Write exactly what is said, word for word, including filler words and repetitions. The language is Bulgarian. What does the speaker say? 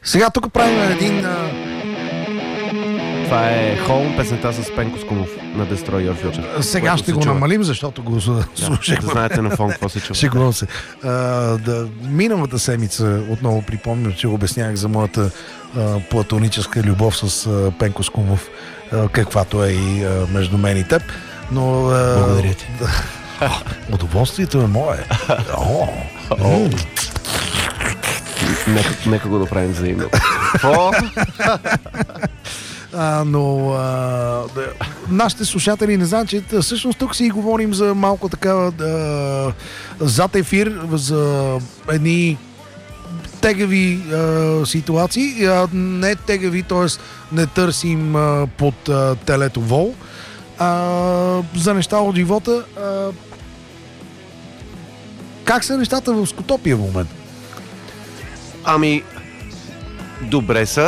Сега тук правим един... А... Това е Холм, песента с Пенко Скумов на Destroy Your Future. Сега ще го чува. намалим, защото го слушахме. Да, да знаете на фон какво се чува. Шегувам се. А, да, миналата седмица отново припомням, че обяснявах за моята а, платоническа любов с а, Пенко Скумов, а, каквато е и а, между мен и теб. Но, а, благодаря ти. Да, удоволствието е мое. О, О. Нека, нека го да правим взаимно. А, но а, да, нашите слушатели не знаят, че всъщност тук си говорим за малко така да, зад ефир, за едни тегави а, ситуации, а не тегави, т.е. не търсим а, под а, телето вол, а, за неща от живота. А, как са нещата в Скотопия в момента? Ами, добре са.